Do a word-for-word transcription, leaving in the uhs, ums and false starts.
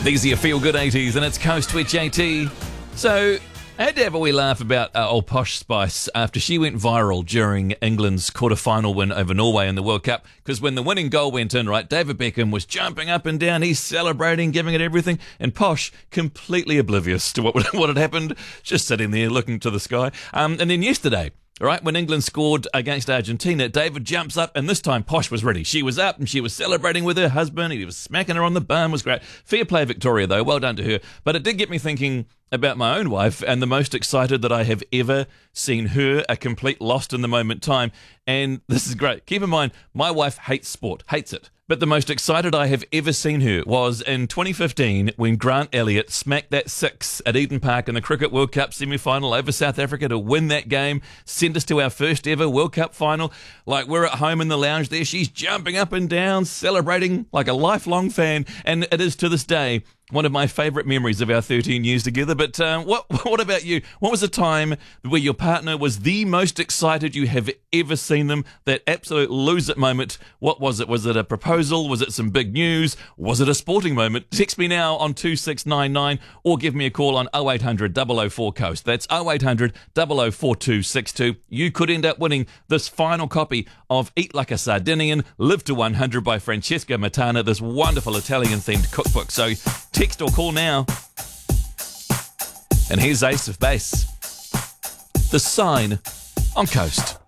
These are your feel-good eighties, and it's Coast with J T. So, I had to have a wee laugh about uh, old Posh Spice after she went viral during England's quarter-final win over Norway in the World Cup, because when the winning goal went in, right, David Beckham was jumping up and down, he's celebrating, giving it everything, and Posh, completely oblivious to what, what had happened, just sitting there looking to the sky. Um, and then yesterday, right, when England scored against Argentina, David jumps up, and this time Posh was ready. She was up, and she was celebrating with her husband. He was smacking her on the bum. It was great. Fair play, Victoria, though. Well done to her. But it did get me thinking about my own wife and the most excited that I have ever seen her, a complete lost-in-the-moment time. And this is great. Keep in mind, my wife hates sport, hates it. But the most excited I have ever seen her was in twenty fifteen when Grant Elliott smacked that six at Eden Park in the Cricket World Cup semi-final over South Africa to win that game, send us to our first ever World Cup final. Like, we're at home in the lounge there, she's jumping up and down, celebrating like a lifelong fan, and it is to this day one of my favourite memories of our thirteen years together. But uh, what what about you? What was a time where your partner was the most excited you have ever seen them? That absolute lose-it moment. What was it? Was it a proposal? Was it some big news? Was it a sporting moment? Text me now on two six nine nine or give me a call on oh eight hundred, double oh four, coast. That's oh eight hundred, double oh four two six two. You could end up winning this final copy of Eat Like a Sardinian, Live to one hundred by Francesca Matana, this wonderful Italian-themed cookbook. So text or call now. And here's Ace of Base. The Sign on Coast.